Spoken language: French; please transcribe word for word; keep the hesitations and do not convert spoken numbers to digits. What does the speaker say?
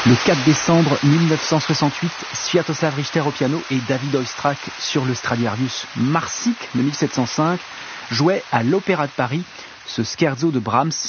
Le quatre décembre mille neuf cent soixante-huit, Sviatoslav Richter au piano et David Oistrakh sur le Stradivarius Marsic de mille sept cent cinq jouaient à l'Opéra de Paris ce scherzo de Brahms